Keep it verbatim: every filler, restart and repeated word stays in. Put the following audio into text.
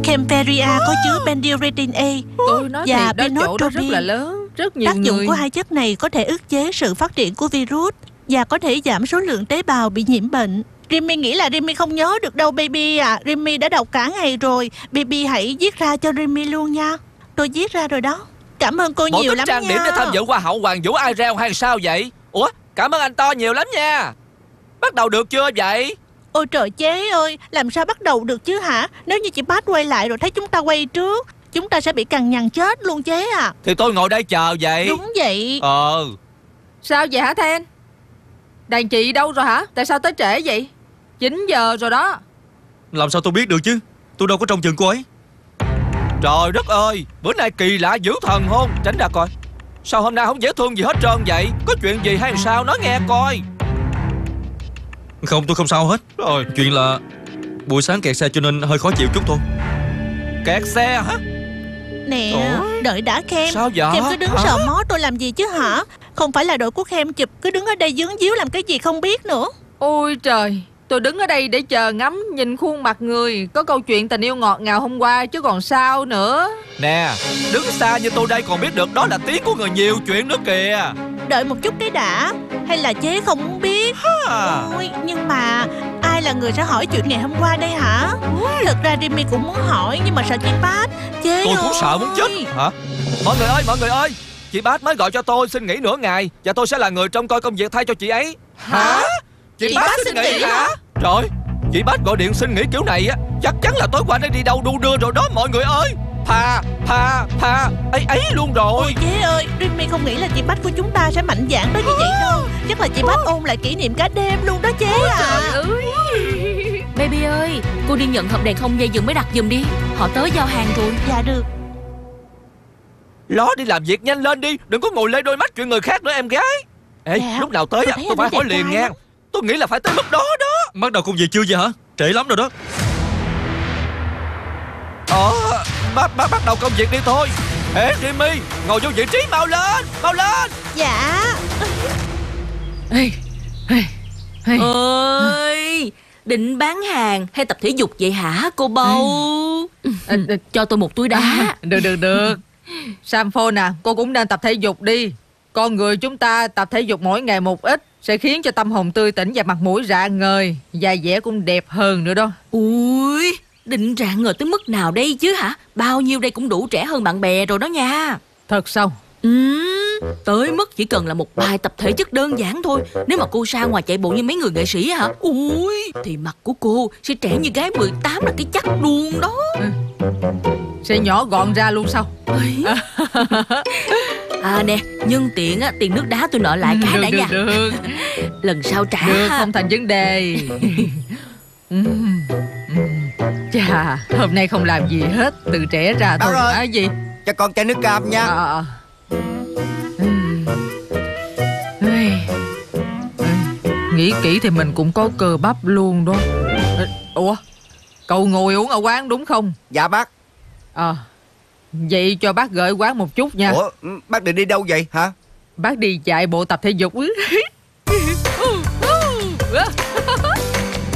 Kemperia có chứa bendiretin A Tôi nói và thiệt đó, chỗ đó rất Benotropin. là lớn, rất nhiều Tác dụng người. của hai chất này có thể ức chế sự phát triển của virus và có thể giảm số lượng tế bào bị nhiễm bệnh. Rimmy nghĩ là Rimmy không nhớ được đâu baby à. Rimmy đã đọc cả ngày rồi. Baby hãy viết ra cho Rimmy luôn nha. Tôi viết ra rồi đó. Cảm ơn cô Bộ nhiều tính lắm trang nha. điểm để tham dự Hoa hậu Hoàng vũ ai reo hay sao vậy? Ủa, cảm ơn anh To nhiều lắm nha. Bắt đầu được chưa vậy? Ôi trời chế ơi, làm sao bắt đầu được chứ hả? Nếu như chị Bát quay lại rồi thấy chúng ta quay trước, chúng ta sẽ bị cằn nhằn chết luôn chế à. Thì tôi ngồi đây chờ vậy. Đúng vậy. Ờ. Sao vậy hả Then? Đàn chị đâu rồi hả? Tại sao tới trễ vậy? chín giờ rồi đó. Làm sao tôi biết được chứ? Tôi đâu có trông chừng cô ấy. Trời đất ơi, bữa nay kỳ lạ dữ thần hôn. Tránh ra coi. Sao hôm nay không dễ thương gì hết trơn vậy? Có chuyện gì hay sao nói nghe coi. Không, tôi không sao hết. Rồi. Chuyện là buổi sáng kẹt xe cho nên hơi khó chịu chút thôi. Kẹt xe hả? Nè, Ủa? đợi đã Khem. Sao vậy? Khem cứ đứng Hả? sờ mó tôi làm gì chứ hả? Không phải là đội của Khem chụp, cứ đứng ở đây dướng díu làm cái gì không biết nữa. Ôi trời, tôi đứng ở đây để chờ ngắm nhìn khuôn mặt người có câu chuyện tình yêu ngọt ngào hôm qua chứ còn sao nữa. Nè, đứng xa như tôi đây còn biết được đó là tiếng của người nhiều chuyện nữa kìa. Đợi một chút cái đã. Hay là chế không muốn biết? À. Ôi, nhưng mà ai là người sẽ hỏi chuyện ngày hôm qua đây hả? Thật ra Rimmy cũng muốn hỏi nhưng mà sợ chị Bát. Chế Tôi cũng ơi. sợ muốn chết. Hả? Mọi người ơi, mọi người ơi, chị Bát mới gọi cho tôi xin nghỉ nửa ngày và tôi sẽ là người trông coi công việc thay cho chị ấy. Hả? Chị, Chị Bát, Bát xin xin nghỉ nghỉ hả? hả? Trời, chị Bát gọi điện xin nghỉ kiểu này á, chắc chắn là tối qua nó đi đâu đu đưa rồi đó mọi người ơi. Thà, thà, thà ấy ấy luôn rồi. Ôi chế ơi, Rimmy không nghĩ là chị Bách của chúng ta sẽ mạnh dạn tới như vậy đâu. Chắc là chị Bách ôn lại kỷ niệm cả đêm luôn đó chế à. Trời ơi. Baby ơi, cô đi nhận hộp đèn không dây dừng mới đặt giùm đi. Họ tới giao hàng rồi. Dạ được. Ló đi làm việc nhanh lên đi, đừng có ngồi lê đôi mắt chuyện người khác nữa em gái. Ê, Dạ. lúc nào tới Tôi á, thấy tôi anh phải ấy hỏi đẹp liền trai nha. lắm. Tôi nghĩ là phải tới mức đó đó. Bắt đầu công việc chưa vậy hả? Trễ lắm rồi đó. Ờ, bắt, bắt, bắt đầu công việc đi thôi. Ê, Jimmy, ngồi vô vị trí mau lên, mau lên. Dạ. Ê, ê, ê. Ơi, định bán hàng hay tập thể dục vậy hả cô bầu? À, à, Cho tôi một túi đá. À, được được được. Samphone à, cô cũng nên tập thể dục đi. Con người chúng ta tập thể dục mỗi ngày một ít sẽ khiến cho tâm hồn tươi tỉnh và mặt mũi rạng ngời, da dẻ cũng đẹp hơn nữa đó. Ui, định rạng ngời tới mức nào đây chứ hả? Bao nhiêu đây cũng đủ trẻ hơn bạn bè rồi đó nha. Thật sao? Ừ, tới mức chỉ cần là một bài tập thể chất đơn giản thôi. Nếu mà cô ra ngoài chạy bộ như mấy người nghệ sĩ hả? Ui, thì mặt của cô sẽ trẻ như gái mười tám là cái chắc luôn đó. Sẽ nhỏ gọn ra luôn sao? À nè, nhân tiện á, tiền nước đá tôi nợ lại cái được, đã được, nha. được. Lần sau trả Được, ha. không thành vấn đề. Ừm, ừm. Chà, hôm nay không làm gì hết, từ trẻ ra Bác thôi. ơi. À, gì? Cho con chai nước cam nha. À, à. Ừm. Ê. Ê. Nghĩ kỹ thì mình cũng có cơ bắp luôn đó. Ê, ủa, cậu ngồi uống ở quán đúng không? Dạ bác. Ờ, vậy cho bác gửi quán một chút nha. Ủa bác định đi đâu vậy hả? Bác đi chạy bộ tập thể dục.